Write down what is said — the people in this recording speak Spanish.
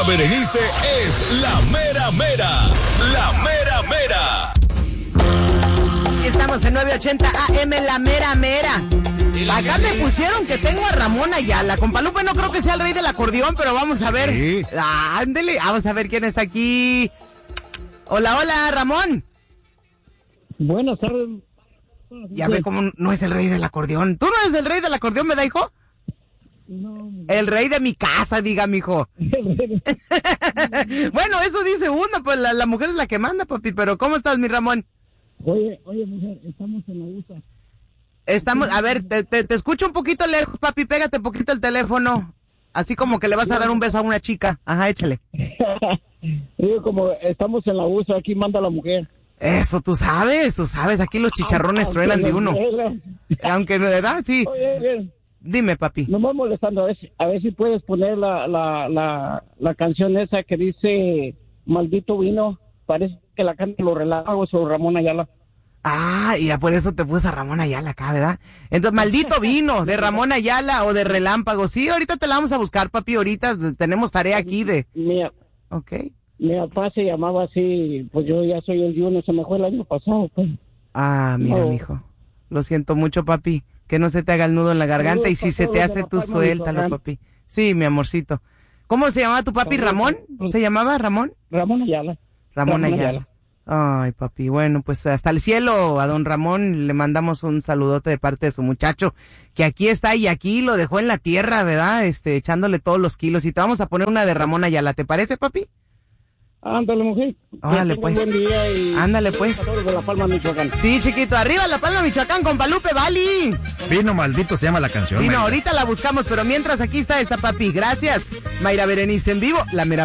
Mayra Berenice es la mera mera. La mera mera. Estamos en 980 AM, la mera mera. Acá me pusieron que tengo a Ramón Ayala. Compalupe no creo que sea el rey del acordeón, pero vamos a ver. Sí. Ándele, vamos a ver quién está aquí. Hola, hola, Ramón. Buenas tardes. Ya ve cómo no es el rey del acordeón. ¿Tú no eres el rey del acordeón, me da, hijo? No. El rey de mi casa, diga, mijo. Bueno, eso dice uno, pues la mujer es la que manda, papi. Pero ¿cómo estás, mi Ramón? Oye, mujer, estamos en la USA. Estamos, a ver, te escucho un poquito lejos, papi. Pégate un poquito el teléfono. Así como que le vas a dar un beso a una chica. Ajá, échale. Digo, como estamos en la USA, aquí manda la mujer. Eso, tú sabes. Aquí los chicharrones truenan de uno. Aunque no, ¿verdad? Sí. Oye, dime, papi. no me molestando, a ver si puedes poner la canción esa que dice Maldito Vino. Parece que la canta Los Relámpagos o Ramón Ayala. Ah, y ya por eso te puse a Ramón Ayala acá, ¿verdad? Entonces, Maldito Vino, de Ramón Ayala o de Relámpagos. Sí, ahorita te la vamos a buscar, papi. Ahorita tenemos tarea aquí de... Ok. Mi papá se llamaba así, pues yo ya soy el Juno, se me fue el año pasado, pues. Ah, mira, mijo. Lo siento mucho, papi. Que no se te haga el nudo en la garganta y si se te hace, tú suéltalo, papi. Sí, mi amorcito. ¿Cómo se llamaba tu papi? ¿Ramón? ¿Se llamaba Ramón? Ramón Ayala. Ramón Ayala. Ay, papi, bueno, pues hasta el cielo a don Ramón le mandamos un saludote de parte de su muchacho, que aquí está y aquí lo dejó en la tierra, ¿verdad? Echándole todos los kilos. Y te vamos a poner una de Ramón Ayala, ¿te parece, papi? Ándale, mujer. Ándale, pues. Buen día y... Ándale, pues. A todos de La Palma, Michoacán. Sí, chiquito, arriba La Palma, Michoacán, con Palupe, Bali. Vino Maldito se llama la canción. Vino, Mayra. ahorita la buscamos, pero mientras aquí está esta, papi. Gracias. Mayra Berenice en vivo, la mera